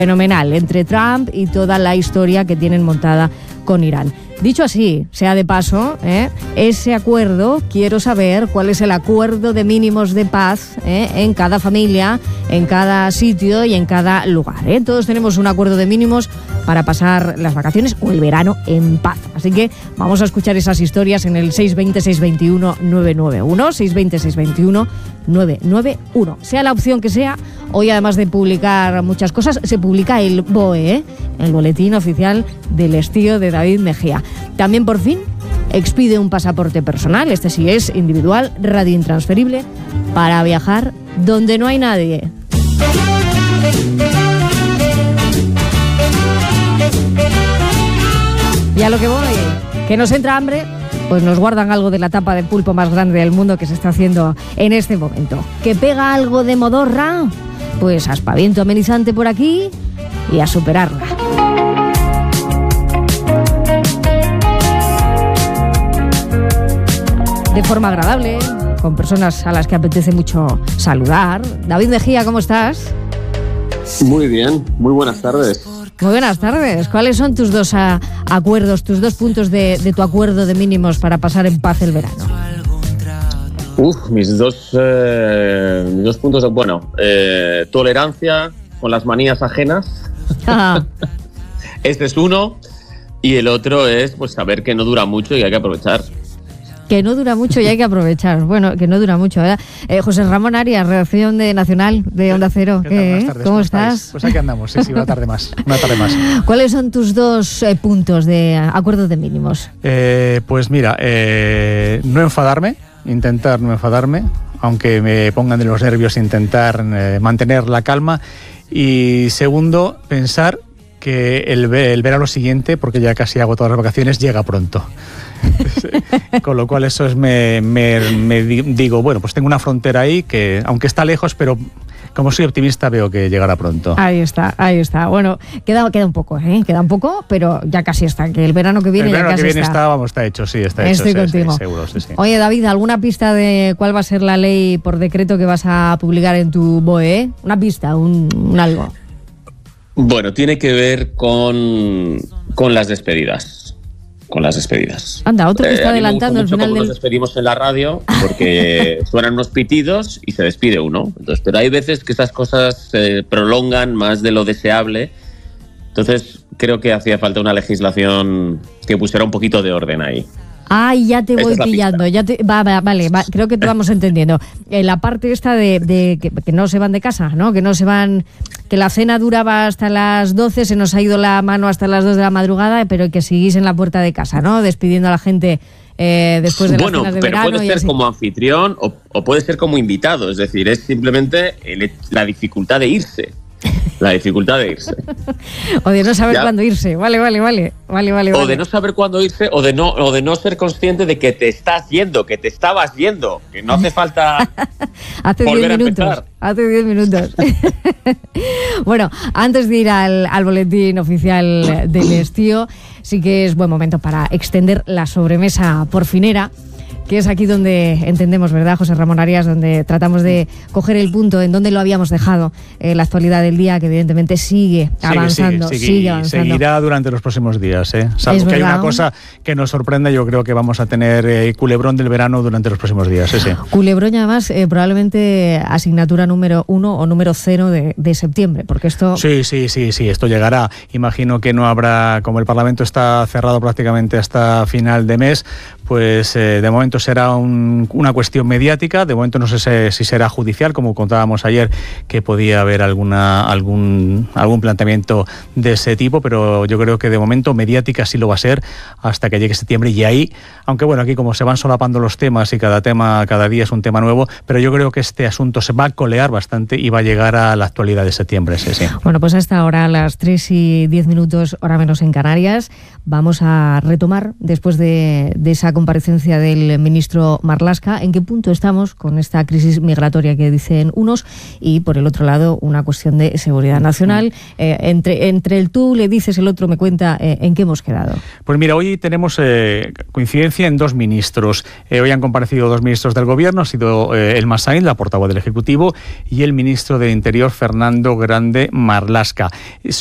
Fenomenal, entre Trump y toda la historia que tienen montada con Irán. Dicho así, sea de paso, ese acuerdo, quiero saber cuál es el acuerdo de mínimos de paz en cada familia, en cada sitio y en cada lugar. Todos tenemos un acuerdo de mínimos para pasar las vacaciones o el verano en paz. Así que vamos a escuchar esas historias en el 620-621-991, 620-621-991. Sea la opción que sea, hoy además de publicar muchas cosas, se publica el BOE, el Boletín Oficial del Estío de David Mejía. También por fin expide un pasaporte personal, este sí es individual, radiointransferible, para viajar donde no hay nadie. Y a lo que voy, que nos entra hambre, pues nos guardan algo de la tapa de pulpo más grande del mundo que se está haciendo en este momento. ¿Que pega algo de modorra? Pues aspaviento amenizante por aquí y a superarla. De forma agradable, con personas a las que apetece mucho saludar. David Mejía, ¿cómo estás? Muy bien, muy buenas tardes. Muy buenas tardes. ¿Cuáles son tus dos acuerdos, tus dos puntos de tu acuerdo de mínimos para pasar en paz el verano? Mis dos puntos. Bueno, tolerancia con las manías ajenas. Este es uno. Y el otro es pues saber que no dura mucho y hay que aprovechar. Que no dura mucho y hay que aprovechar. Bueno, que no dura mucho, ¿verdad? José Ramón Arias, redacción de Nacional de Onda Cero. Buenas tardes, ¿Cómo estás? Pues aquí andamos, sí, una tarde más. ¿Cuáles son tus dos puntos de acuerdo de mínimos? Pues mira, no enfadarme, intentar no enfadarme, aunque me pongan de los nervios, intentar mantener la calma. Y segundo, pensar que el verano siguiente, porque ya casi hago todas las vacaciones, llega pronto. Con lo cual eso es me digo, bueno, pues tengo una frontera ahí que, aunque está lejos, pero como soy optimista, veo que llegará pronto. Ahí está. Bueno, queda un poco, pero ya casi está, que el verano que viene ya casi está. Está hecho, sí, está hecho. Estoy contigo. Sí, seguro, sí. Oye, David, ¿alguna pista de cuál va a ser la ley por decreto que vas a publicar en tu BOE? Una pista, un algo. Bueno, tiene que ver con las despedidas. Con las despedidas. Anda, otro que está adelantando el final Nos despedimos en la radio porque suenan unos pitidos y se despide uno. Entonces, pero hay veces que esas cosas se prolongan más de lo deseable. Entonces, creo que hacía falta una legislación que pusiera un poquito de orden ahí. Ay, ya te voy pillando. Vale, creo que te vamos entendiendo. La parte esta de que no se van de casa, ¿no? Que no se van, que la cena duraba hasta las 12, se nos ha ido la mano hasta las 2 de la madrugada, pero que seguís en la puerta de casa, ¿no? Despidiendo a la gente después de las cenas de verano. Bueno, puede ser como anfitrión o puede ser como invitado. Es decir, es simplemente la dificultad de irse. La dificultad de irse. O de no saber cuándo irse. Vale. O de no saber cuándo irse, o de no ser consciente de que te estás yendo, que te estabas yendo, que no hace falta hace volver a empezar. Hace 10 minutos. Bueno, antes de ir al boletín oficial del Estío, sí que es buen momento para extender la sobremesa porfinera, que es aquí donde entendemos, ¿verdad, José Ramón Arias? Donde tratamos de coger el punto en donde lo habíamos dejado, la actualidad del día, que evidentemente sigue avanzando. Sigue avanzando. Seguirá durante los próximos días, Salvo que hay una cosa que nos sorprenda, yo creo que vamos a tener culebrón del verano durante los próximos días. Sí. Culebrón, además, probablemente asignatura número 1 o número 0 de septiembre, porque esto... Sí, esto llegará. Imagino que no habrá, como el Parlamento está cerrado prácticamente hasta final de mes, pues de momento será una cuestión mediática. De momento no sé si será judicial, como contábamos ayer, que podía haber algún planteamiento de ese tipo, pero yo creo que de momento mediática sí lo va a ser hasta que llegue septiembre. Y ahí, aunque bueno, aquí como se van solapando los temas y cada día es un tema nuevo, pero yo creo que este asunto se va a colear bastante y va a llegar a la actualidad de septiembre. Sí. Bueno, pues hasta ahora, a las 3:10, hora menos en Canarias, vamos a retomar, después de esa comparecencia del ministro Marlaska. ¿En qué punto estamos con esta crisis migratoria que dicen unos? Y por el otro lado, una cuestión de seguridad nacional. Entre el tú le dices, el otro me cuenta en qué hemos quedado. Pues mira, hoy tenemos coincidencia en dos ministros. Hoy han comparecido dos ministros del Gobierno, ha sido Elma Sainz, la portavoz del Ejecutivo, y el ministro de Interior, Fernando Grande Marlaska.